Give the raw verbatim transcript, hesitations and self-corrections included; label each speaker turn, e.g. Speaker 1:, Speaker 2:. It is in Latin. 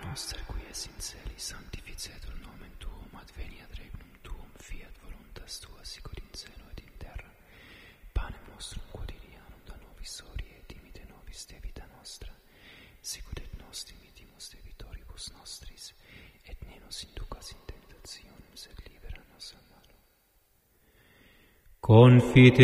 Speaker 1: noster qui es in celi, sanctificetur nomen tuum, adveniat regnum tuum, fiat voluntas tua sicut in cielo et in terra. Panem nostrum quotidianum da nobis hodie, et dimite nobis debita nostra, sicut et nos dimitimus debitoribus nostris, et ne nos inducas in tentationem, sed libera nos a malo.
Speaker 2: Confite